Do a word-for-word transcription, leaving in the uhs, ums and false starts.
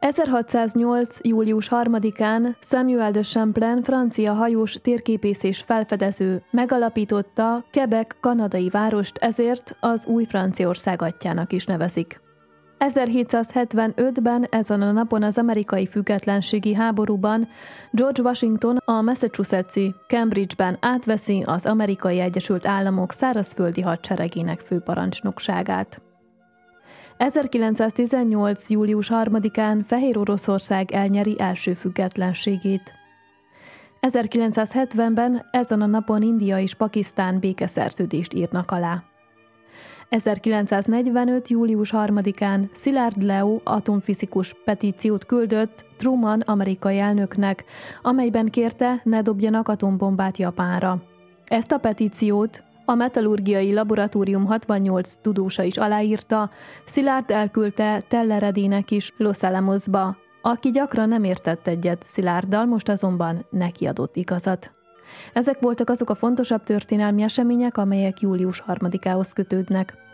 ezerhatszáznyolc. július harmadikán Samuel de Champlain francia hajós térképész és felfedező megalapította Quebec kanadai várost, ezért az új Franciaország atyjának is nevezik. ezerhétszázhetvenötben ezen a napon az amerikai függetlenségi háborúban George Washington a Massachusetts-i Cambridge-ben átveszi az Amerikai Egyesült Államok szárazföldi hadseregének főparancsnokságát. ezerkilencszáztizennyolc. július harmadikán Fehéroroszország elnyeri első függetlenségét. ezerkilencszázhetvenben ezen a napon India és Pakisztán békeszerződést írnak alá. ezerkilencszáznegyvenöt. július harmadikán Szilárd Leo atomfizikus petíciót küldött Truman amerikai elnöknek, amelyben kérte, ne dobjanak atombombát Japánra. Ezt a petíciót a Metallurgiai Laboratórium hatvannyolc tudósa is aláírta, Szilárd elküldte Teller Eddynek is Los Alamosba, aki gyakran nem értett egyet Szilárddal, most azonban neki adott igazat. Ezek voltak azok a fontosabb történelmi események, amelyek július harmadikához kötődnek.